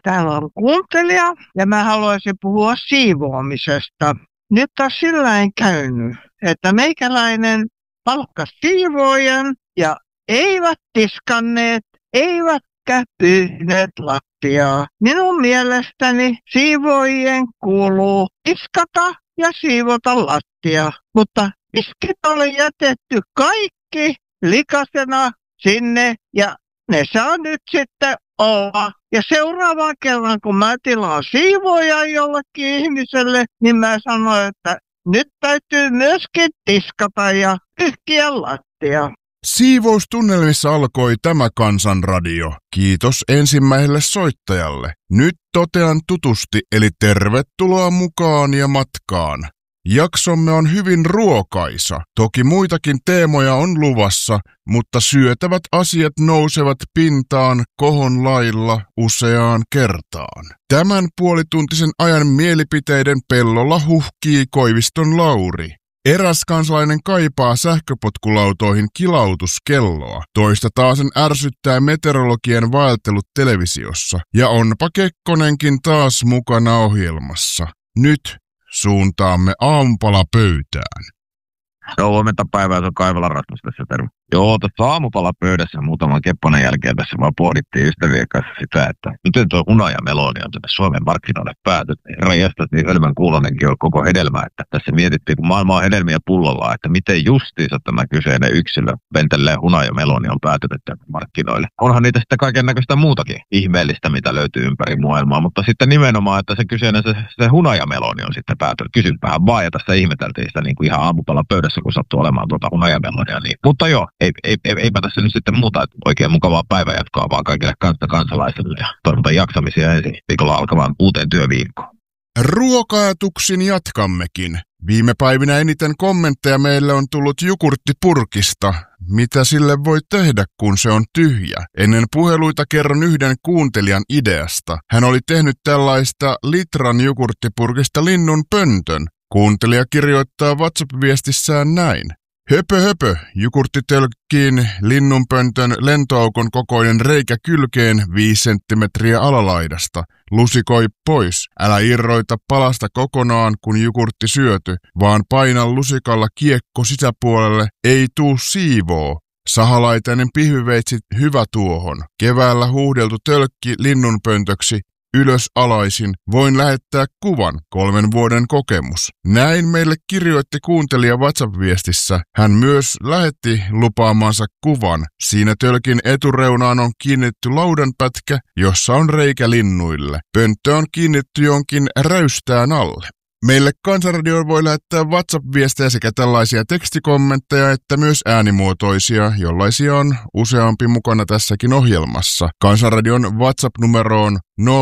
Täällä on kuuntelija ja mä haluaisin puhua siivoamisesta. Nyt on sillain käynyt, että meikäläinen palkkasi siivoojan ja eivät tiskanneet, eivätkä pyyhneet lattiaa. Minun mielestäni siivoojien kuuluu tiskata ja siivota lattia, mutta tiskit oli jätetty kaikki likasena sinne ja ne saa nyt sitten olla. Ja seuraavan kerran, kun mä tilaan siivoojan jollekin ihmiselle, niin mä sanoin, että nyt täytyy myöskin tiskata ja pyyhkiä lattia. Siivoustunnelmissa alkoi tämä Kansanradio. Kiitos ensimmäiselle soittajalle. Nyt totean tutusti, eli tervetuloa mukaan ja matkaan. Jaksomme on hyvin ruokaisa. Toki muitakin teemoja on luvassa, mutta syötävät asiat nousevat pintaan kohon lailla useaan kertaan. Tämän puolituntisen ajan mielipiteiden pellolla huhkii Koiviston Lauri. Eräs kansalainen kaipaa sähköpotkulautoihin kilautuskelloa. Toista taasen ärsyttää meteorologien vaeltelut televisiossa. Ja onpa Kekkonenkin taas mukana ohjelmassa. Nyt suuntaamme aamupalapöytään. Joo, huomenta päivää, se on Kaivolan Rasmus tässä, terve. Joo, tuossa aamupalapöydässä muutaman kepponen jälkeen tässä vaan pohdittiin ystävien kanssa sitä, että miten tuo hunajameloni on tänne Suomen markkinoille päätynyt. Herran jästäs, niin hölmän kuulonenkin on koko hedelmä, että tässä mietittiin, kun maailma on hedelmiä pullolla, että miten justiinsa tämä kyseinen yksilö ventelleen hunajameloni on päätynyt tänne markkinoille. Onhan niitä sitten kaiken näköistä muutakin ihmeellistä, mitä löytyy ympäri maailmaa, mutta sitten nimenomaan, että se kyseinen se hunajameloni on sitten päätynyt. Kysynpähän vaan, ja tässä ihmeteltiin sitä niin kuin ihan aamupalapöydässä, kun sattuu olemaan tuota hunajamelonia. Niin. Mutta joo, eipä tässä nyt sitten muuta, että oikein mukavaa päivänjatkoa vaan kaikille kansalaisille ja toivotan jaksamisia ensi viikolla alkavaan uuteen työviikkoon. Ruoka-ajatuksin jatkammekin. Viime päivinä eniten kommentteja meille on tullut jogurttipurkista. Mitä sille voi tehdä, kun se on tyhjä? Ennen puheluita kerron yhden kuuntelijan ideasta. Hän oli tehnyt tällaista litran jogurttipurkista linnun pöntön. Kuuntelija kirjoittaa WhatsApp-viestissään näin. Höpö höpö, jogurttitölkkiin linnunpöntön lentoaukon kokoinen reikä kylkeen 5 senttimetriä alalaidasta. Lusikoi pois. Älä irroita palasta kokonaan, kun jogurtti syöty, vaan paina lusikalla kiekko sisäpuolelle, ei tuu siivoo. Sahalaitainen pihviveitsi hyvä tuohon. Keväällä huuhdeltu tölkki linnunpöntöksi. Ylös alaisin, voin lähettää kuvan, 3 vuoden kokemus. Näin meille kirjoitti kuuntelija WhatsApp-viestissä. Hän myös lähetti lupaamansa kuvan. Siinä tölkin etureunaan on kiinnitetty laudanpätkä, jossa on reikä linnuille. Pönttö on kiinnitetty jonkin räystään alle. Meille Kansanradioon voi lähettää WhatsApp-viestejä sekä tällaisia tekstikommentteja että myös äänimuotoisia, jollaisia on useampi mukana tässäkin ohjelmassa. Kansanradion WhatsApp-numero on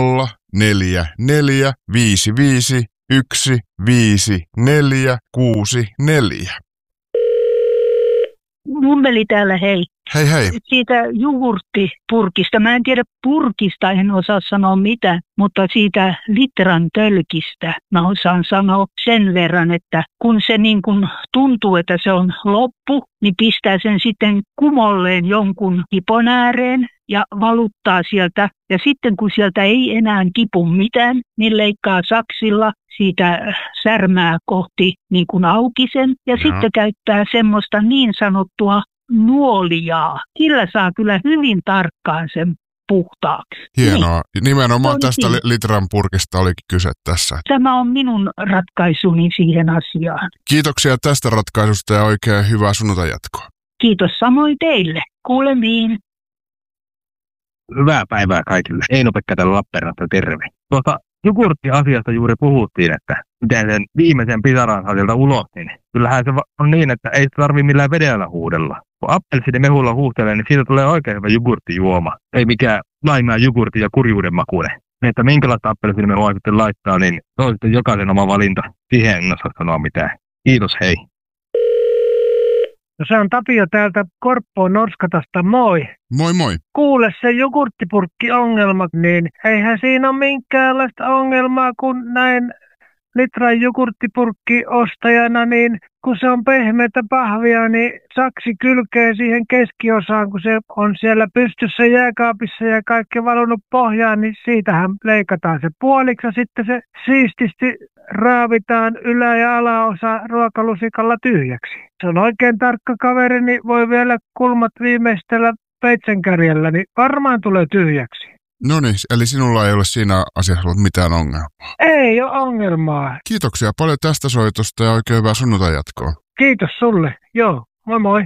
044 55 15464. Mummeli täällä, hei. Hei hei. Siitä jogurttipurkista. Mä en tiedä purkista, en osaa sanoa mitä, mutta siitä litran tölkistä mä osaan sanoa sen verran, että kun se niin kun tuntuu, että se on loppu, niin pistää sen sitten kumolleen jonkun kipon ääreen ja valuttaa sieltä. Ja sitten kun sieltä ei enää kipu mitään, niin leikkaa saksilla siitä särmää kohti niin kuin auki sen. Ja sitten käyttää semmoista niin sanottua nuoliaa. Sillä saa kyllä hyvin tarkkaan sen puhtaaksi. Hienoa. Niin. Nimenomaan tästä litran purkista olikin kyse tässä. Tämä on minun ratkaisuni siihen asiaan. Kiitoksia tästä ratkaisusta ja oikein hyvää sunnuntajatkoa. Kiitos samoin teille. Kuulemiin. Hyvää päivää kaikille. Eino-Pekka täällä Lappeenrannasta, terve. Jogurttiasiasta juuri puhuttiin, että miten sen viimeisen pisaran saa sieltä ulos, niin kyllähän se on niin, että ei tarvitse millään vedellä huudella. Kun appelsiinimehulla huuhtelee, niin siitä tulee oikein hyvä jogurttijuoma. Ei mikään laimaa jogurtti ja kurjuuden makuinen. Että minkälaista appelsiinimehua sitten laittaa, niin se on sitten jokaisen oma valinta. Siihen en osaa sanoa mitään. Kiitos, hei. No se on Tapio täältä Korppoon Norskatasta, moi. Moi moi. Kuule, se jogurttipurkki-ongelma, niin eihän siinä ole minkäänlaista ongelmaa, kun näin litran jogurttipurkki ostajana, niin kun se on pehmeätä pahvia, niin saksi kylkee siihen keskiosaan, kun se on siellä pystyssä jääkaapissa ja kaikki valunut pohjaan, niin siitähän leikataan se puoliksi ja sitten se siististi raavitaan ylä- ja alaosa ruokalusikalla tyhjäksi. Se on oikein tarkka kaveri, niin voi vielä kulmat viimeistellä peitsenkärjellä, niin varmaan tulee tyhjäksi. No niin, eli sinulla ei ole siinä asiassa ollut mitään ongelmaa. Ei ole ongelmaa. Kiitoksia paljon tästä soitosta ja oikein hyvää sunnuntai jatkoa. Kiitos sulle. Joo, moi moi.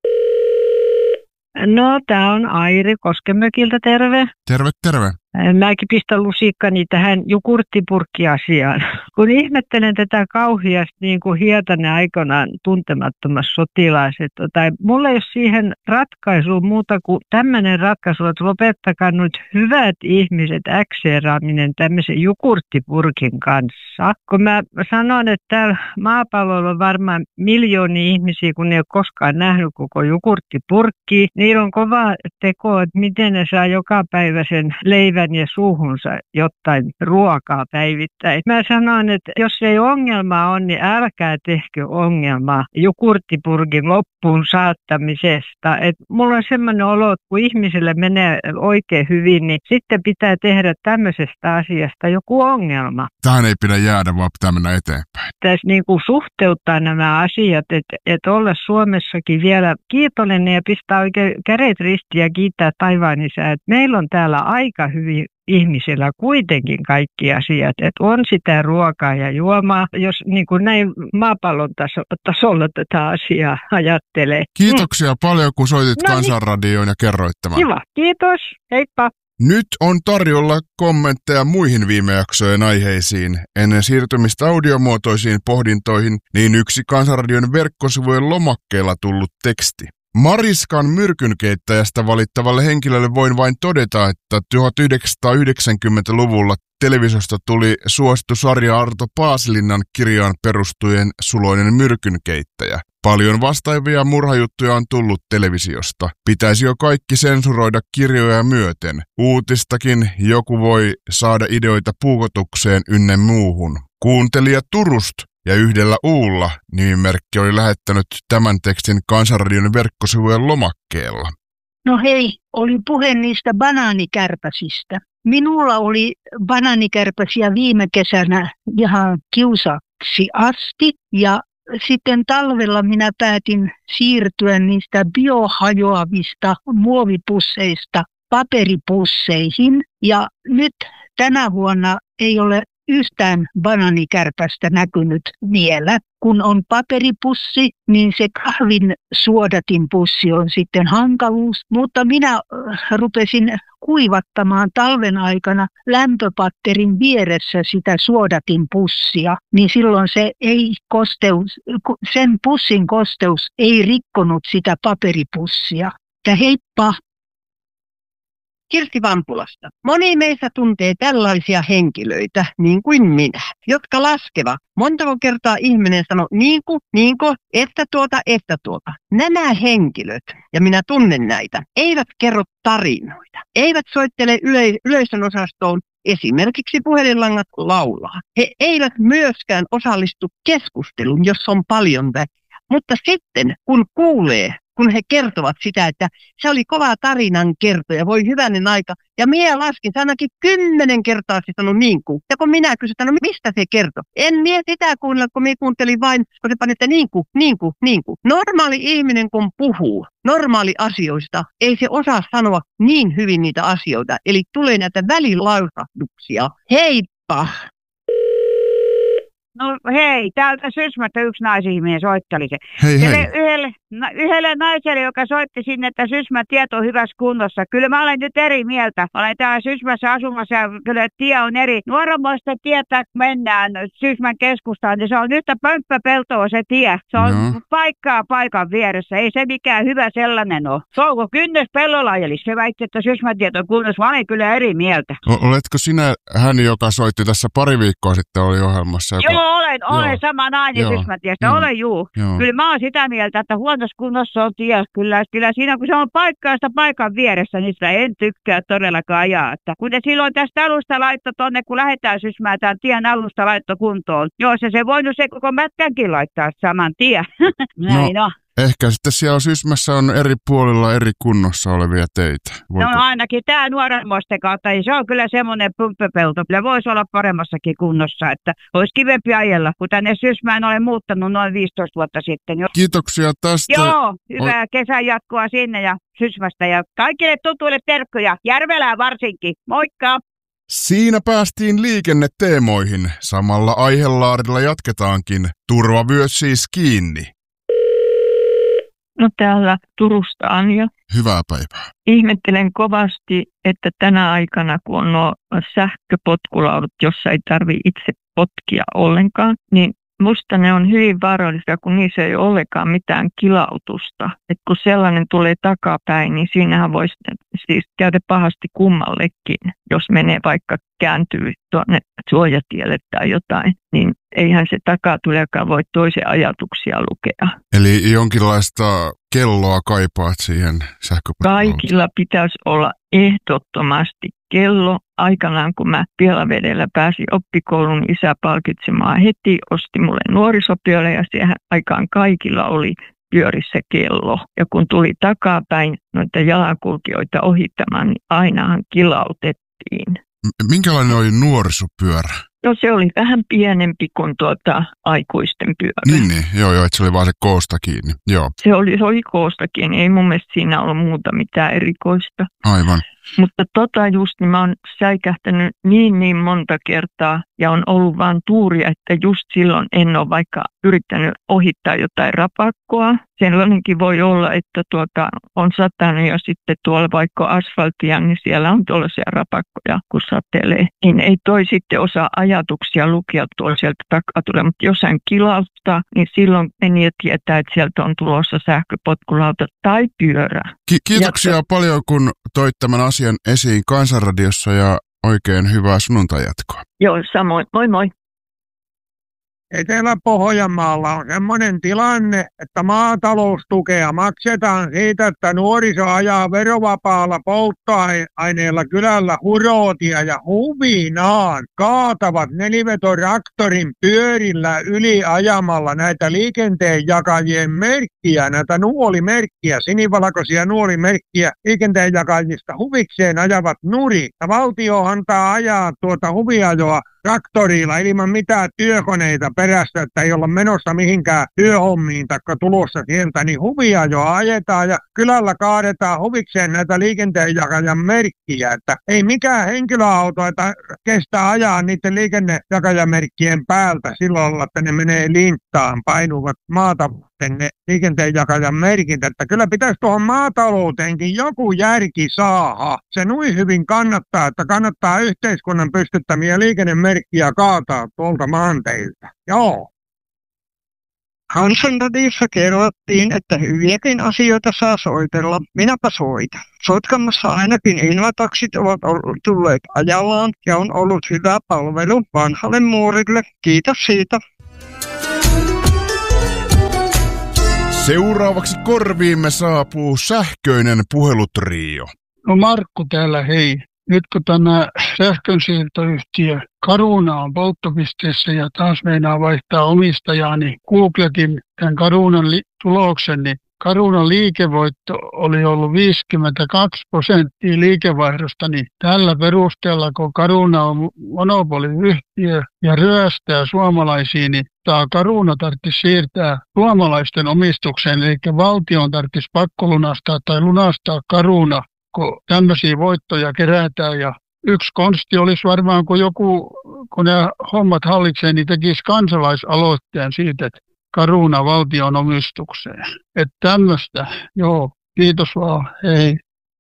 No, tää on Airi Koskemökiltä, terve. Terve, terve. Mäkin pistän lusikkani tähän jogurttipurkkiasiaan. Kun ihmettelen tätä kauheasti niin kuin Hietanen aikanaan tuntemattomassa sotilaassa, tai mulla ei ole siihen ratkaisua muuta kuin tämmöinen ratkaisu, että lopettakaa nyt hyvät ihmiset äkseeraaminen tämmöisen jogurttipurkin kanssa. Kun mä sanon, että täällä maapallolla on varmaan miljoonia ihmisiä, kun ne ei ole koskaan nähnyt koko jogurttipurkkia, niillä on kova teko, että miten ne saa jokapäiväisen leivän ja suuhunsa jotain ruokaa päivittäin. Mä sanon, että jos ei ongelmaa on, niin älkää tehkö ongelmaa jogurttipurkin loppuun saattamisesta. Et mulla on semmoinen olo, että kun ihmiselle menee oikein hyvin, niin sitten pitää tehdä tämmöisestä asiasta joku ongelma. Tähän ei pidä jäädä, vaan pitää mennä eteenpäin. Pitäisi niin kuin suhteuttaa nämä asiat, että olla Suomessakin vielä kiitollinen ja pistää oikein kädet ristiin ja kiittää taivaan isää, että meillä on täällä aika hyvin ihmisillä kuitenkin kaikki asiat, että on sitä ruokaa ja juomaa, jos niin kuin näin maapallon tasolla tätä asiaa ajattelee. Kiitoksia paljon, kun soitit Kansanradioon ja kerroit tämän. Kiva, kiitos, heippa. Nyt on tarjolla kommentteja muihin viime jaksojen aiheisiin. Ennen siirtymistä audiomuotoisiin pohdintoihin, niin yksi Kansanradion verkkosivujen lomakkeella tullut teksti. Mariskan myrkynkeittäjästä valittavalle henkilölle voin vain todeta, että 1990-luvulla televisiosta tuli suosittu sarja Arto Paasilinnan kirjaan perustuen Suloinen myrkynkeittäjä. Paljon vastaavia murhajuttuja on tullut televisiosta. Pitäisi jo kaikki sensuroida kirjoja myöten. Uutistakin joku voi saada ideoita puukotukseen ynnä muuhun. Kuuntelija Turusta ja yhdellä uulla nimimerkki oli lähettänyt tämän tekstin Kansanradion verkkosivujen lomakkeella. No hei, oli puhe niistä banaanikärpäsistä. Minulla oli banaanikärpäsiä viime kesänä ihan kiusaksi asti ja sitten talvella minä päätin siirtyä niistä biohajoavista muovipusseista paperipusseihin ja nyt tänä vuonna ei ole yhtään banaanikärpästä näkynyt vielä. Kun on paperipussi, niin se kahvin suodatinpussi on sitten hankaluus. Mutta minä rupesin kuivattamaan talven aikana lämpöpatterin vieressä sitä suodatinpussia, niin silloin se sen pussin kosteus ei rikkonut sitä paperipussia. Heippa! Kirsti Vampulasta. Moni meistä tuntee tällaisia henkilöitä, niin kuin minä, jotka laskevat. Montako kertaa ihminen sanoo niinko, että tuota. Nämä henkilöt, ja minä tunnen näitä, eivät kerro tarinoita. Eivät soittele yleisön osastoon esimerkiksi puhelinlangat laulaa. He eivät myöskään osallistu keskusteluun, jos on paljon väkeä. Mutta sitten, kun kuulee, kun he kertovat sitä, että se oli kova tarinan kertoja, voi hyvänen aika. Ja minä laskin, se ainakin 10 kertaa se sanoi niinku. Ja kun minä kysyin, no mistä se kertoi? En minä sitä kuunnella, kun minä kuuntelin vain, kun se pani, että niinku. Normaali ihminen, kun puhuu normaali asioista, ei se osaa sanoa niin hyvin niitä asioita. Eli tulee näitä välilausahduksia. Heippa! No hei, täältä Sysmästä yksi naisihminen soitteli se. Hei. Yhdelle naiselle, joka soitti sinne, että Sysmän tiet on hyvässä kunnossa. Kyllä mä olen nyt eri mieltä. Olen täällä Sysmässä asumassa ja kyllä tie on eri. Nuoromoista tietä mennään Sysmän keskustaan, niin se on yhtä pömppäpeltoa se tie. Se on paikan vieressä. Ei se mikään hyvä sellainen ole. Souko kynnys pellolla ajeli. Se väitti, että Sysmän tiet on kunnossa. Mä olen kyllä eri mieltä. Oletko sinä hän, joka soitti tässä pari viikkoa sitten oli ohjelmassa? Joo, Olen sama nainen Sysmätiestä. Olen juu. Kyllä mä oon sitä mieltä, että huonossa kunnossa on tie. Kyllä siinä kun se on paikkaista paikan vieressä, niin sitä en tykkää todellakaan ajaa. Että kun ne silloin tästä alusta laitto tonne, kun lähdetään Sysmään, tämän tien alusta laitto kuntoon. Joo, se voinut se koko mätkänkin laittaa saman tien. Näin on. Ehkä sitten siellä Sysmässä on eri puolilla eri kunnossa olevia teitä. No ainakin tämä Nuorenmoisten kautta, niin se on kyllä semmoinen pumppepelto. Kyllä voisi olla paremmassakin kunnossa, että olisi kivempi ajella, kun tänne Sysmään olen muuttanut noin 15 vuotta sitten. Kiitoksia tästä. Joo, hyvää kesän jatkoa sinne ja Sysmästä ja kaikille tutuille terkkoja, Järvelään varsinkin. Moikka! Siinä päästiin liikenneteemoihin. Samalla aihelaarilla jatketaankin. Turvavyöt siis kiinni. No täällä Turusta Anja. Hyvää päivää. Ihmettelen kovasti, että tänä aikana, kun on nuo sähköpotkulaudat, jossa ei tarvitse itse potkia ollenkaan, niin musta ne on hyvin vaarallisia, kun niissä ei ole ollenkaan mitään kilautusta. Et kun sellainen tulee takapäin, niin siinähän voisi siis käydä pahasti kummallekin, jos menee vaikka kääntyy tuonne suojatielle tai jotain, niin eihän se takatulijakaan voi toisen ajatuksia lukea. Eli jonkinlaista kelloa kaipaat siihen sähköpotkulautaan? Kaikilla pitäisi olla ehdottomasti kello. Aikanaan, kun mä Pielavedellä pääsin oppikoulun, isä palkitsemaan heti, osti mulle nuorisopyörä ja siihen aikaan kaikilla oli pyörissä kello. Ja kun tuli takapäin noita jalankulkijoita ohittamaan, niin ainahan kilautettiin. Minkälainen oli nuorisopyörä? No se oli vähän pienempi kuin aikuisten pyörä. Niin, joo, että se oli vaan se koosta kiinni, joo. Se oli koosta kiinni, ei mun mielestä siinä ollut muuta mitään erikoista. Aivan. Mutta just, niin mä oon säikähtänyt niin monta kertaa ja on ollut vaan tuuria, että just silloin en ole vaikka yrittänyt ohittaa jotain rapakkoa. Sellainenkin voi olla, että on satanut ja sitten tuolla vaikka asfaltia, niin siellä on tuollaisia rapakkoja, kun satelee. Niin ei toi sitten osaa ajatuksia lukea tuolla sieltä takatulle, mutta jos hän kilauttaa, niin silloin meni tietää, että sieltä on tulossa sähköpotkulauta tai pyörä. Kiitoksia paljon, kun toit tämän asian esiin Kansanradiossa ja oikein hyvää sunnuntajatkoa. Joo, samoin. Moi moi. Etelä-Pohjanmaalla on semmoinen tilanne, että maataloustukea maksetaan siitä, että nuoriso ajaa verovapaalla polttoaineella kylällä hurootia ja huvinaan kaatavat nelivetoraktorin pyörillä yli ajamalla näitä liikenteenjakajien merkkiä, näitä nuolimerkkiä, sinivalkoisia nuolimerkkiä liikenteenjakajista huvikseen ajavat nuri. Ja valtio antaa ajaa huviajoa traktorilla ilman mitään työkoneita perässä, että ei olla menossa mihinkään työhommiin taikka tulossa sieltä, niin huvia jo ajetaan ja kylällä kaadetaan huvikseen näitä liikenteenjakajan merkkiä, että ei mikään henkilöauto että kestää ajaa niiden liikennejakajamerkkien päältä silloin, että ne menee linttaan, painuvat maata ne liikenteenjakajan merkit, että kyllä pitäisi tuohon maatalouteenkin joku järki saada. Se nui hyvin kannattaa, että kannattaa yhteiskunnan pystyttämiä liikennemerkkiä kaataa tuolta maanteilta. Joo. Kansanradiossa kerrottiin, että hyviäkin asioita saa soitella. Minäpä soitan. Sotkamossa ainakin invataksit ovat tulleet ajallaan ja on ollut hyvä palvelu vanhalle muorille. Kiitos siitä. Seuraavaksi korviimme saapuu sähköinen puhelutrio. No Markku täällä, hei. Nyt kun tämä sähkönsiirtoyhtiö Caruna on polttopisteessä ja taas meinaa vaihtaa omistajaa, niin googletin tämän Carunan tuloksen, niin Carunan liikevoitto oli ollut 52% liikevaihdosta, niin tällä perusteella, kun Caruna on monopoliyhtiö ja ryöstää suomalaisiin, niin tämä Caruna tarvitsisi siirtää suomalaisten omistukseen, eli valtion tarvitsisi pakkolunastaa tai lunastaa Caruna, kun tämmöisiä voittoja kerätään. Ja yksi konsti olisi varmaan, kun ne hommat hallitsee, niin tekisi kansalaisaloitteen siitä, että Caruna valtion omistukseen. Että tämmöistä, joo, kiitos vaan, hei.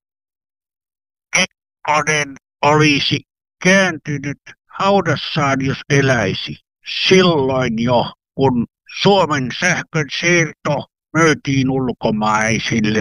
Kekkonen olisi kääntynyt haudassaan, jos eläisi. Silloin jo, kun Suomen sähkön siirto myytiin ulkomaisille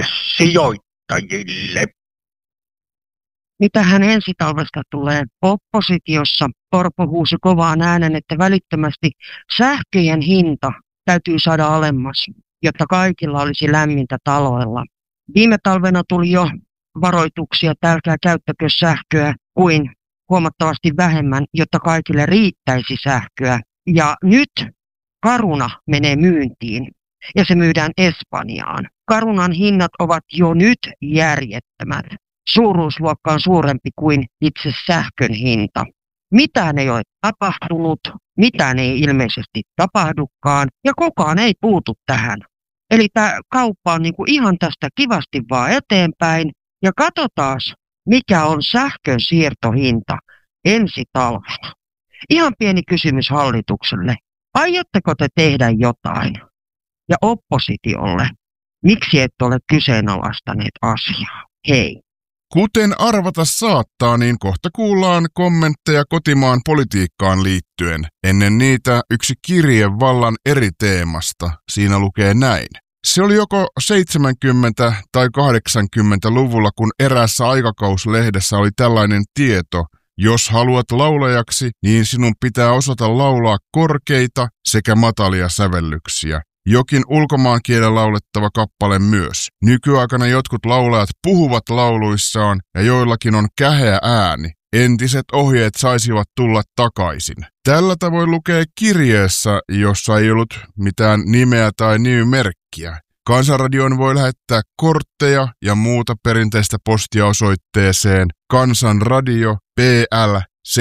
sijoittajille. Mitähän ensi talvesta tulee? Oppositiossa Orpo huusi kovaan äänen, että välittömästi sähköjen hinta täytyy saada alemmas, jotta kaikilla olisi lämmintä taloilla. Viime talvena tuli jo varoituksia, että älkää käyttäkö sähköä kuin huomattavasti vähemmän, jotta kaikille riittäisi sähköä. Ja nyt Caruna menee myyntiin ja se myydään Espanjaan. Carunan hinnat ovat jo nyt järjettömät. Suuruusluokka on suurempi kuin itse sähkön hinta. Mitään ei ole tapahtunut, mitään ei ilmeisesti tapahdukaan ja kukaan ei puutu tähän. Eli tämä kauppa on niinku ihan tästä kivasti vaan eteenpäin ja katsotaan, mikä on sähkön siirtohinta ensi talvena. Ihan pieni kysymys hallitukselle. Aiotteko te tehdä jotain? Ja oppositiolle, miksi et ole kyseenalaistaneet asiaa? Hei. Kuten arvata saattaa, niin kohta kuullaan kommentteja kotimaan politiikkaan liittyen. Ennen niitä yksi kirje vallan eri teemasta. Siinä lukee näin. Se oli joko 70- tai 80-luvulla, kun eräässä aikakauslehdessä oli tällainen tieto. Jos haluat laulajaksi, niin sinun pitää osata laulaa korkeita sekä matalia sävellyksiä. Jokin ulkomaankielen laulettava kappale myös. Nykyaikana jotkut laulajat puhuvat lauluissaan ja joillakin on käheä ääni. Entiset ohjeet saisivat tulla takaisin. Tällä tavoin lukee kirjeessä, jossa ei ollut mitään nimeä tai nimimerkkiä. Kansanradioon voi lähettää kortteja ja muuta perinteistä postia osoitteeseen Kansanradio PL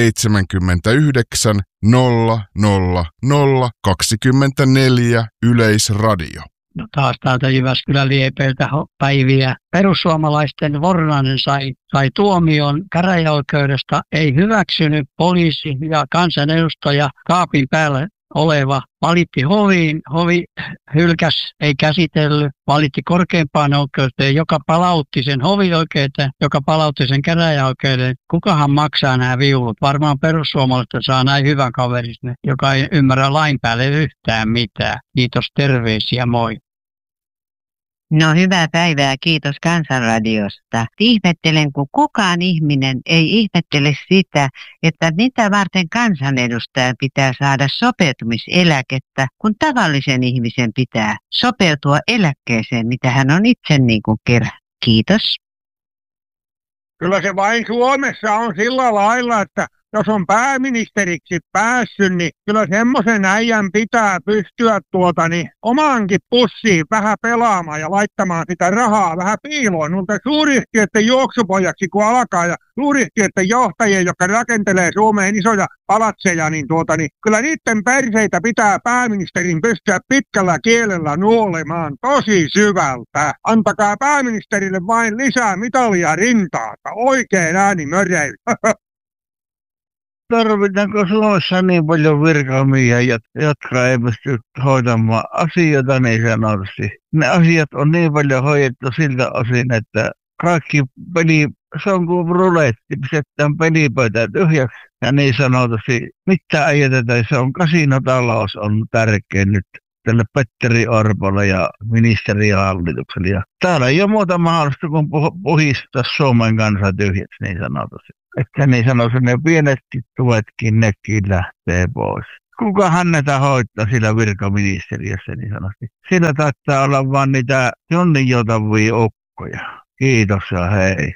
79 00024 Yleisradio. No taas täältä Jyväskylän Liepeiltä päiviä. Perussuomalaisten Vornanen sai tuomion käräjäoikeudesta. Ei hyväksynyt poliisi ja kansanedustaja kaapin päällä oleva. Valitti hoviin, hovi hylkäs, ei käsitellyt, valitti korkeimpaan oikeuteen, joka palautti sen hovioikeuteen, joka palautti sen käräjäoikeuden. Kukahan maksaa nämä viulut? Varmaan perussuomalaiset saa näin hyvän kaverin, joka ei ymmärrä lain päälle yhtään mitään. Kiitos, terveisiä, moi. No hyvää päivää, kiitos Kansanradiosta. Ihmettelen, kun kukaan ihminen ei ihmettele sitä, että mitä varten kansanedustajan pitää saada sopeutumiseläkettä, kun tavallisen ihmisen pitää sopeutua eläkkeeseen, mitä hän on itse niin kuin kerää. Kiitos. Kyllä se vain Suomessa on sillä lailla, että jos on pääministeriksi päässyt, niin kyllä semmoisen äijän pitää pystyä omaankin pussiin vähän pelaamaan ja laittamaan sitä rahaa vähän piiloon. Mutta suuryhtiöiden juoksupojaksi kun alkaa ja suuryhtiöiden johtajien, jotka rakentelee Suomeen isoja palatseja, niin kyllä niiden perseitä pitää pääministerin pystyä pitkällä kielellä nuolemaan tosi syvältä. Antakaa pääministerille vain lisää mitalia rintaata. Oikein äänimöreillä. Tarvitaanko Suomessa niin paljon virkamiehiä, jotka ei pysty hoitamaan asioita niin sanotusti? Ne asiat on niin paljon hoidettu siltä osin, että kaikki se on kuin ruletti, pistetään pelipöytä tyhjäksi ja niin sanotusti mitä ei jätetä. Se on kasinotalous on tärkein nyt tälle Petteri Orpolle ja ministeriöhallitukselle. Ja täällä ei ole muuta mahdollista kuin puhistaa Suomen kansa tyhjäksi niin sanotusti. Että niin sanoisin, ne pienetkin tuetkin, nekin lähtee pois. Kuka hännetä hoitaa sillä virkaministeriössä niin sanotusti? Sillä taittaa olla vaan niitä jonnin joutavia ukkoja. Kiitos ja hei.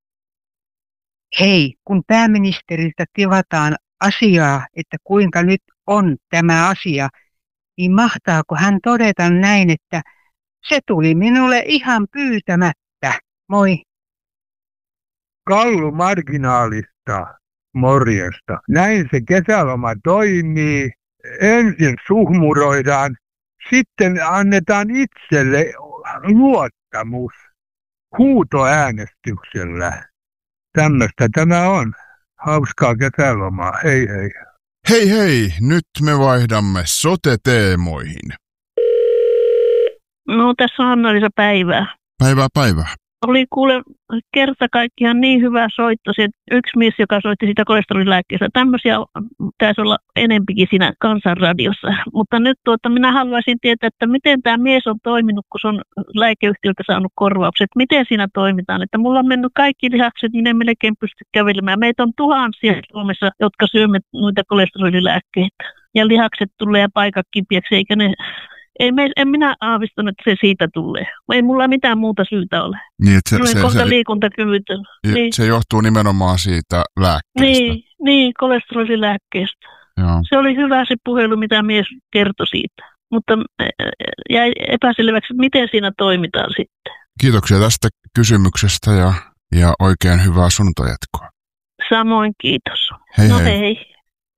Hei, kun pääministeriltä tivataan asiaa, että kuinka nyt on tämä asia, niin mahtaako hän todeta näin, että se tuli minulle ihan pyytämättä. Moi. Kallu Marginaalista, morjesta. Näin se kesäloma toimii. Ensin suhmuroidaan, sitten annetaan itselle luottamus huutoäänestyksellä. Tämmöistä tämä on. Hauskaa kesälomaa. Hei hei. Hei hei, nyt me vaihdamme sote-teemoihin. No tässä on Anna-Liisa päivää. Päivää. oli kuule kerta kaikkiaan niin hyvä soitto. Se yksi mies, joka soitti sitä kolesterolilääkkeestä. Tämmöisiä taisi olla enempikin siinä Kansanradiossa. Mutta nyt minä haluaisin tietää, että miten tämä mies on toiminut, kun se on lääkeyhtiöltä saanut korvaukset. Miten siinä toimitaan? Että mulla on mennyt kaikki lihakset, niin en melkein pysty kävelemään. Meitä on tuhansia Suomessa, jotka syömme noita kolesterolilääkkeitä. Ja lihakset tulee paikat kipiäksi, eikä ne... En minä aavistanut, että se siitä tulee. Ei mulla mitään muuta syytä ole. Niin, että olen kohta liikuntakyvytön. Niin. Se johtuu nimenomaan siitä lääkkeestä. Niin, kolesterolilääkkeestä. Joo. Se oli hyvä se puhelu, mitä mies kertoi siitä. Mutta jäi epäselväksi, että miten siinä toimitaan sitten. Kiitoksia tästä kysymyksestä ja oikein hyvää sunnuntajatkoa. Samoin kiitos. Hei no hei. hei.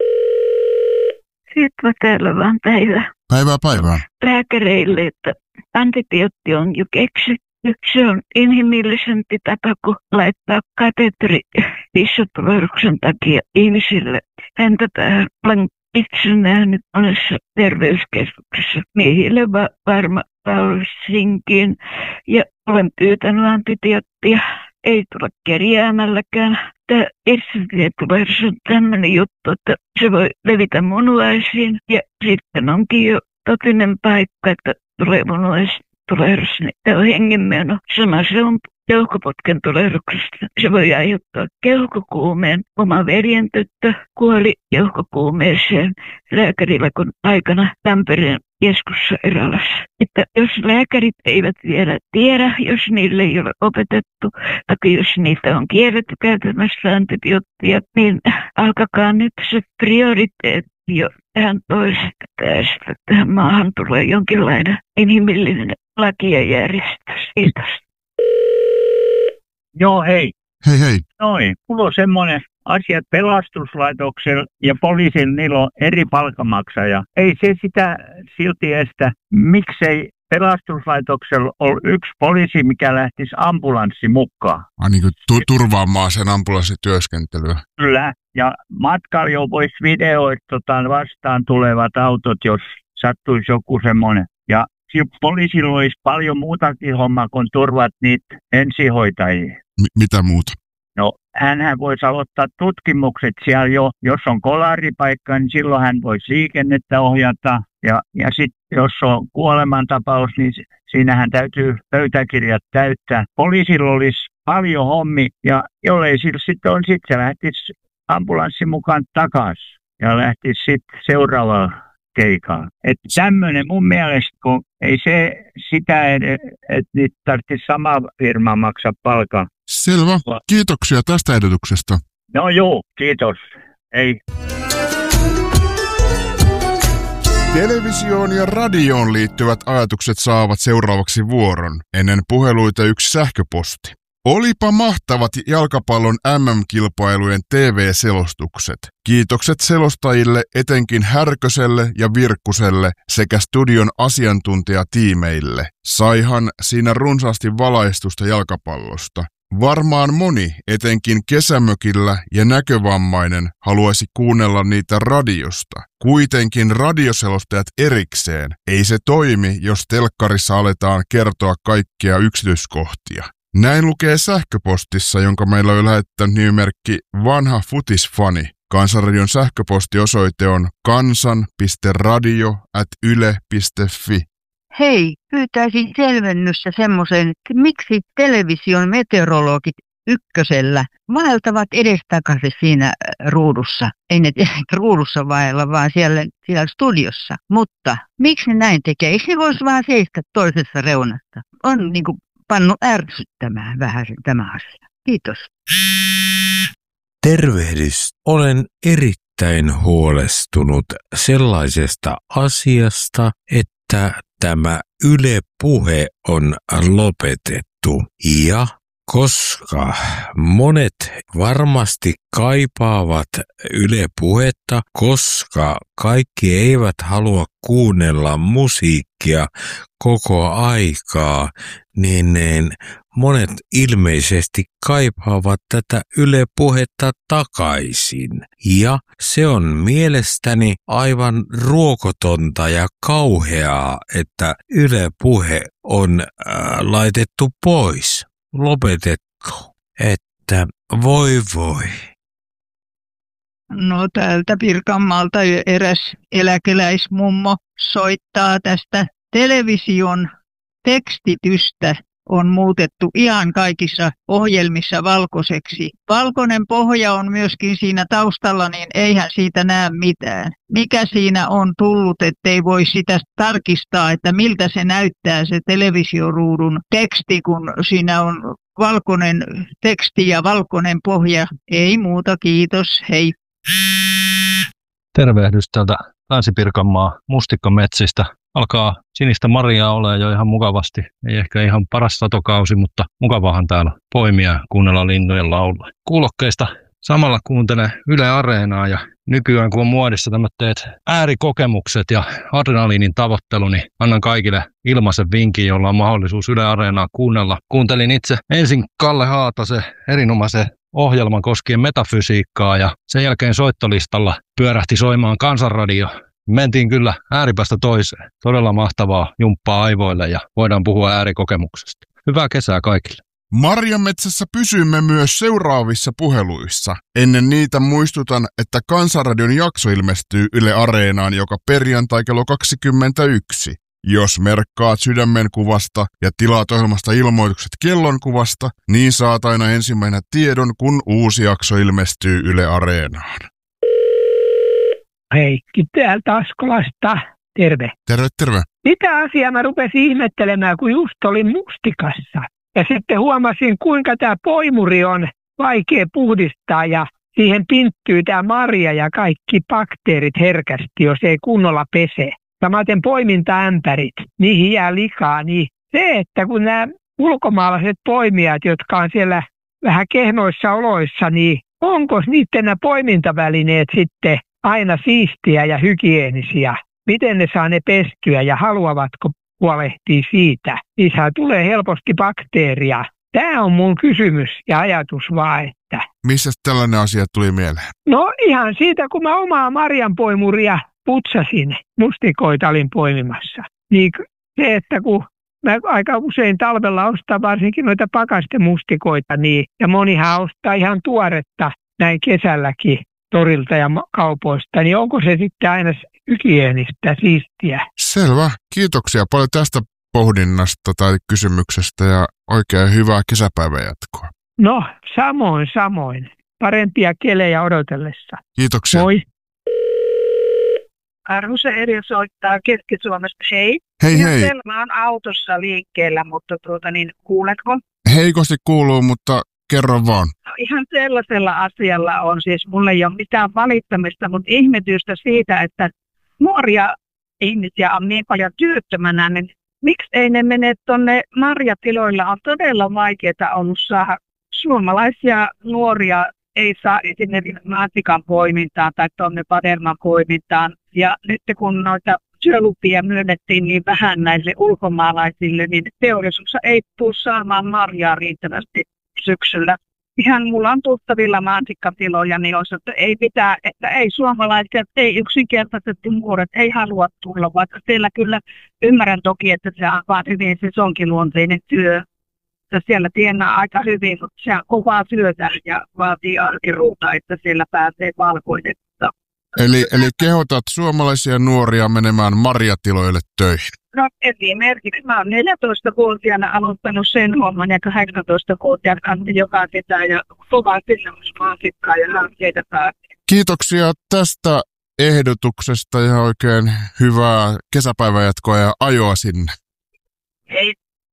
Sitten täällä vaan päivää. Päivää. Lääkäreille, että antibiootti on jo keksitty. Se on inhimillisempi tapa kuin laittaa kateeteri pissutulehduksen takia ihmisille. Häntä tähän olen itse nähnyt monessa terveyskeskuksessa miehille varma Paulisinkin ja olen pyytänyt antibioottia. Ei tule kerjäämälläkään. Tämä irssitietulehdus on tämmöinen juttu, että se voi levitä munuaisiin ja sitten onkin jo totinen paikka, että tulee munuaistulehdus, niin tämä on hengenmeno. Sama se on keuhkoputken tulehduksesta. Se voi aiheuttaa keuhkokuumeen. Oma veljen tyttö kuoli keuhkokuumeeseen lääkärillä kun aikana Tampereen keskussairaalassa. Että jos lääkärit eivät vielä tiedä, jos niille ei ole opetettu, tai jos niitä on kielletty käytämässä antibioottia, niin alkakaa nyt se prioriteetti jo tähän toisesta. Tähän maahan tulee jonkinlainen inhimillinen laki ja järjestys. Kiitos. Joo, hei. Hei. Noin, mulla on semmoinen asia, että pelastuslaitoksella ja poliisilla niillä on eri palkanmaksaja. Ei se sitä silti estä. Miksei pelastuslaitoksella ole yksi poliisi, mikä lähtisi ambulanssi mukaan? Niin kuin turvaamaan sen ambulanssityöskentelyä. Kyllä, ja matkalla jo voisi videoida vastaan tulevat autot, jos sattuisi joku semmoinen. Ja poliisilla olisi paljon muutakin hommaa, kun turvat niitä ensihoitajia. Mitä muuta? No, hänhän voisi aloittaa tutkimukset siellä jo. Jos on kolaripaikka, niin silloin hän voisi liikennettä ohjata. Ja sitten jos on kuolemantapaus, niin siinähän täytyy pöytäkirjat täyttää. Poliisilla olisi paljon hommi, ja jollei sillä sitten on, sitten se lähtisi ambulanssin mukaan takaisin ja lähtisi sitten seuraavaan keikkaan. Että tämmöinen mun mielestä, kun ei se sitä, että niitä tarvitsisi sama firma maksaa palkan. Selvä. Kiitoksia tästä ehdotuksesta. No joo, kiitos. Ei. Televisioon ja radioon liittyvät ajatukset saavat seuraavaksi vuoron. Ennen puheluita yksi sähköposti. Olipa mahtavat jalkapallon MM-kilpailujen TV-selostukset. Kiitokset selostajille, etenkin Härköselle ja Virkkuselle sekä studion asiantuntijatiimeille. Saihan siinä runsaasti valaistusta jalkapallosta. Varmaan moni, etenkin kesämökillä ja näkövammainen, haluaisi kuunnella niitä radiosta. Kuitenkin radioselostajat erikseen. Ei se toimi, jos telkkarissa aletaan kertoa kaikkia yksityiskohtia. Näin lukee sähköpostissa, jonka meillä on lähettänyt nimimerkki Vanha Futisfani. Kansanradion sähköpostiosoite on kansan.radio@yle.fi. Hei, pyytäisin selvennyssä semmoisen, että miksi television meteorologit ykkösellä vaeltavat edestakaisin siinä ruudussa. Ei ne ruudussa vaella, vaan siellä studiossa. Mutta miksi ne näin tekee? Eikö ne voisi vaan seistä toisessa reunasta? On niin kuin pannut ärsyttämään vähän tämä asia. Kiitos. Tervehdys. Olen erittäin huolestunut sellaisesta asiasta, että tämä Yle Puhe on lopetettu. Ja koska monet varmasti kaipaavat Yle Puhetta, koska kaikki eivät halua kuunnella musiikkia koko aikaa, niin monet ilmeisesti kaipaavat tätä Yle Puhetta takaisin. Ja se on mielestäni aivan ruokotonta ja kauheaa, että Yle Puhe on laitettu pois. lopetettu? Että voi. No täältä Pirkanmaalta eräs eläkeläismummo soittaa tästä television tekstitystä. On muutettu ihan kaikissa ohjelmissa valkoiseksi. Valkoinen pohja on myöskin siinä taustalla, niin eihän siitä näe mitään. Mikä siinä on tullut, ettei voi sitä tarkistaa, että miltä se näyttää se televisioruudun teksti, kun siinä on valkoinen teksti ja valkoinen pohja. Ei muuta, kiitos, hei. Tervehdys täältä Länsi-Pirkanmaa mustikkametsistä. Alkaa sinistä marjaa olla jo ihan mukavasti. Ei ehkä ihan paras satokausi, mutta mukavahan täällä poimia ja kuunnella lintujen laulua. Kuulokkeista samalla kuuntele Yle Areenaa ja nykyään kun on muodissa tämmöiset äärikokemukset ja adrenaliinin tavoittelu, niin annan kaikille ilmaisen vinkin, jolla on mahdollisuus Yle Areenaa kuunnella. Kuuntelin itse ensin Kalle Haatasen erinomaisen ohjelman koskien metafysiikkaa ja sen jälkeen soittolistalla pyörähti soimaan Kansanradio. Mentiin kyllä ääripäästä toiseen. Todella mahtavaa jumppaa aivoille ja voidaan puhua äärikokemuksesta. Hyvää kesää kaikille. Marjanmetsässä pysymme myös seuraavissa puheluissa. Ennen niitä muistutan, että Kansanradion jakso ilmestyy Yle Areenaan joka perjantai kello 21. Jos merkkaat sydämenkuvasta ja tilaat ohjelmasta ilmoitukset kellonkuvasta, niin saat aina ensimmäisenä tiedon, kun uusi jakso ilmestyy Yle Areenaan. Heikki täältä Askolasta. Terve. Terve. Mitä asiaa mä rupesin ihmettelemään, kun just olin mustikassa. Ja sitten huomasin, kuinka tämä poimuri on vaikea puhdistaa ja siihen pinttyy tämä marja ja kaikki bakteerit herkästi, jos ei kunnolla pese. Samaten poimintaämpärit, niihin jää likaa. Niin se, että kun nämä ulkomaalaiset poimijat, jotka on siellä vähän kehnoissa oloissa, niin onko niiden nämä poimintavälineet sitten aina siistiä ja hygienisiä? Miten ne saa ne pestyä ja haluavatko huolehtia siitä? Niissä tulee helposti bakteeria. Tämä on mun kysymys ja ajatus vaan, että... Missä tällainen asia tuli mieleen? No ihan siitä, kun mä omaa marjanpoimuria putsasin, mustikoita olin poimimassa. Niin se, että kun mä aika usein talvella ostan varsinkin noita pakastemustikoita, niin, ja monihan ostaa ihan tuoretta näin kesälläkin torilta ja kaupoista, niin onko se sitten aina hygienistä, siistiä? Selvä. Kiitoksia paljon tästä pohdinnasta tai kysymyksestä ja oikein hyvää kesäpäivän jatkoa. No, samoin. Parempia kelejä odotellessa. Kiitoksia. Moi. Arvoisa Eri soittaa Keski-Suomesta. Hei. Hei. Mä oon autossa liikkeellä, mutta kuuletko? Heikosti kuuluu, mutta kerro vaan. No, ihan sellaisella asialla on siis, mulla ei ole mitään valittamista, mutta ihmetystä siitä, että nuoria ihmisiä on niin paljon työttömänä, niin miksi ei ne mene tuonne marjatiloilla? On todella vaikeaa ollut saada suomalaisia nuoria, ei saa esimerkiksi mansikan poimintaan tai tuonne padelman poimintaan. Ja nyt kun noita työlupia myönnettiin niin vähän näille ulkomaalaisille, niin teollisuus ei tule saamaan marjaa riittävästi syksyllä. Ihan mulla on tuttavilla mansikkatiloja, niin olisi, että ei pitää, että ei suomalaiset, ei yksinkertaisesti nuoret, ei halua tulla, vaikka siellä kyllä ymmärrän toki, että se on vaan hyvin sesonkiluonteinen työ. Ja siellä tienaa aika hyvin, mutta se on kovaa työtä ja vaatii arkiruuta, että siellä pääsee valkoitettua. Eli kehotat suomalaisia nuoria menemään marjatiloille töihin? No esimerkiksi mä oon 14-vuotiaana aloittanut sen homman ja 18-vuotiaana kanssa joka sitä ja kovaa sinnemusmaasikkaa ja hankkeita pääsee. Kiitoksia tästä ehdotuksesta ja oikein hyvää kesäpäivänjatkoa ja ajoa sinne. Hei.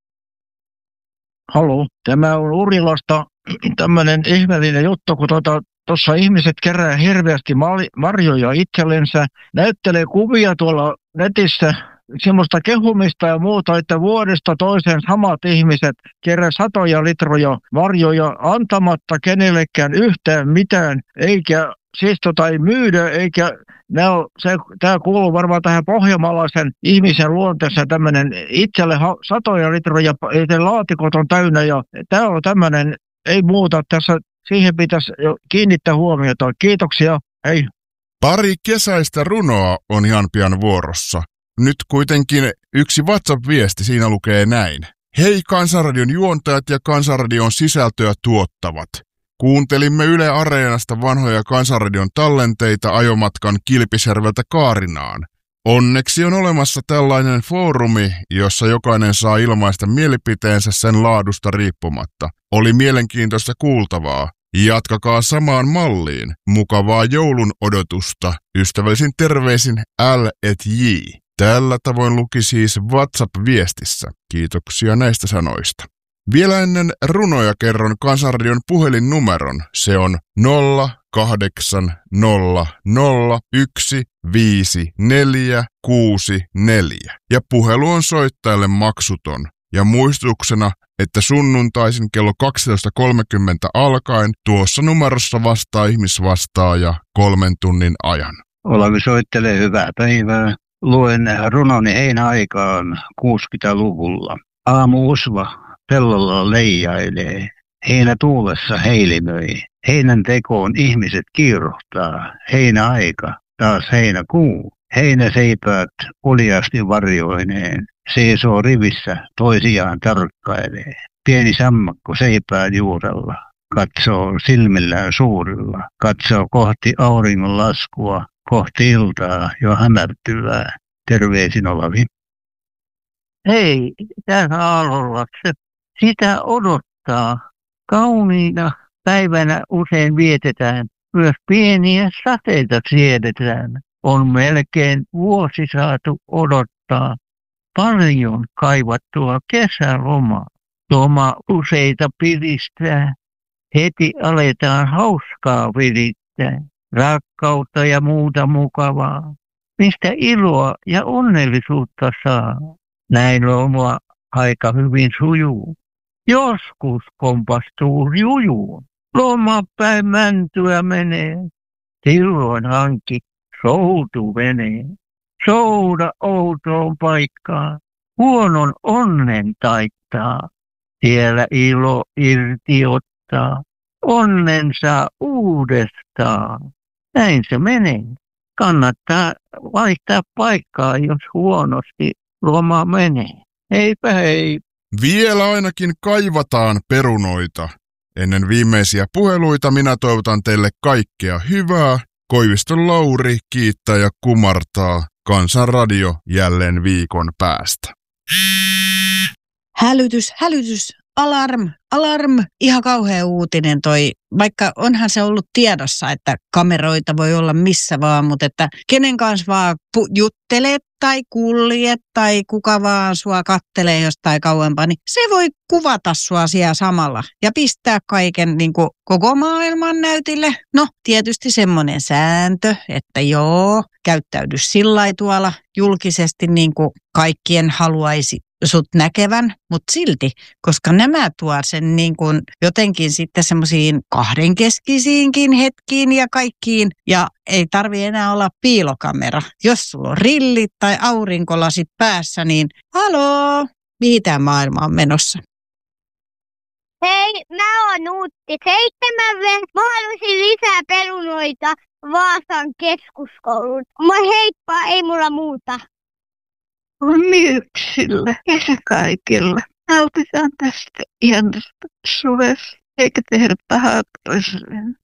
Haloo, tämä on Urilasta tämmöinen ihmeellinen juttu, kun tuossa ihmiset kerää hirveästi marjoja itsellensä, näyttelee kuvia tuolla netissä, semmoista kehumista ja muuta, että vuodesta toiseen samat ihmiset kerää satoja litroja marjoja antamatta kenellekään yhtään mitään, eikä siis ei myydä, eikä tämä kuuluu varmaan tähän pohjanmaalaisen ihmisen luonteessa tämmöinen itselle satoja litroja, laatikot on täynnä ja tämä on tämmöinen, ei muuta tässä, siihen pitäisi kiinnittää huomiota. Kiitoksia, hei. Pari kesäistä runoa on ihan pian vuorossa. Nyt kuitenkin yksi WhatsApp-viesti, siinä lukee näin. Hei Kansanradion juontajat ja Kansanradion sisältöä tuottavat. Kuuntelimme Yle Areenasta vanhoja Kansanradion tallenteita ajomatkan Kilpisjärveltä Kaarinaan. Onneksi on olemassa tällainen foorumi, jossa jokainen saa ilmaista mielipiteensä sen laadusta riippumatta. Oli mielenkiintoista kuultavaa. Jatkakaa samaan malliin. Mukavaa joulun odotusta. Ystävällisin terveisin L&J. Tällä tavoin luki siis WhatsApp-viestissä. Kiitoksia näistä sanoista. Vielä ennen runoja kerron Kansanradion puhelinnumeron. Se on 0800155464 ja puhelu on soittajalle maksuton. Ja muistutuksena, että sunnuntaisin kello 12.30 alkaen tuossa numerossa vastaa ihmisvastaaja 3 tunnin ajan. Olavi soittelee hyvää päivää. Luen runoni heinäaikaan 60-luvulla. Aamu-usva pellolla leijailee. Heinä tuulessa heilimöi. Heinän tekoon ihmiset kiirohtaa. Heinäaika, taas heinäkuu. Heinäseipäät uljasti varjoineen. Seisoo rivissä, toisiaan tarkkailee. Pieni sammakko seipään juurella. Katsoo silmillään suurilla. Katsoo kohti auringon laskua. Kohti iltaa jo hämärtyvää. Terveisin Olavi. Hei, täällä Aalolassa. Sitä odottaa. Kauniina päivänä usein vietetään. Myös pieniä sateita siedetään. On melkein vuosi saatu odottaa. Paljon kaivattua kesälomaa. Loma useita piristää. Heti aletaan hauskaa virittää. Rakkautta ja muuta mukavaa. Mistä iloa ja onnellisuutta saa. Näin loma aika hyvin sujuu. Joskus kompastuu jujuun. Lomapäin mäntyä menee. Silloin hanki soutuveneen. Souda outoon paikkaan. Huonon onnen taittaa. Siellä ilo irti ottaa. Onnen saa uudestaan. Näin se menee. Kannattaa vaihtaa paikkaa, jos huonosti loma menee. Heipä hei. Vielä ainakin kaivataan perunoita. Ennen viimeisiä puheluita minä toivotan teille kaikkea hyvää. Koiviston Lauri kiittää ja kumartaa. Kansanradio jälleen viikon päästä. Hälytys, hälytys, alarm. Ihan kauhea uutinen toi. Vaikka onhan se ollut tiedossa, että kameroita voi olla missä vaan, mutta että kenen kanssa vaan juttelet tai kuljet tai kuka vaan sua kattelee jostain kauempaa, niin se voi kuvata sua siellä samalla ja pistää kaiken niin kuin koko maailman näytille. No tietysti semmoinen sääntö, että joo, käyttäydy sillai tuolla julkisesti niin kuin kaikkien haluaisi sut näkevän, mutta silti, koska nämä tuo sen niin kuin jotenkin sitten semmoisiin kahdenkeskisiinkin hetkiin ja kaikkiin, ja ei tarvi enää olla piilokamera. Jos sulla on rillit tai aurinkolasit päässä, niin haloo, mihin tämä maailma on menossa? Hei, mä oon Nuutti 7. Mä haluaisin lisää perunoita Vaasan keskuskouluun. Heippa, ei mulla muuta. Myyksillä, kesäkaikilla. Nautitaan tästä ihanasta suvesta, eikä tehdä pahaa toisilleen.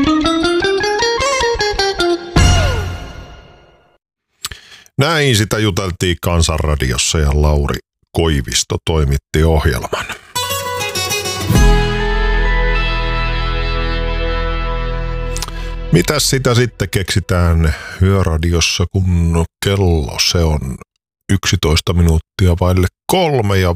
Näin sitä juteltiin Kansanradiossa ja Lauri Koivisto toimitti ohjelman. Mitäs sitä sitten keksitään Yöradiossa, kun kello se on 11 minuuttia vaille 3 ja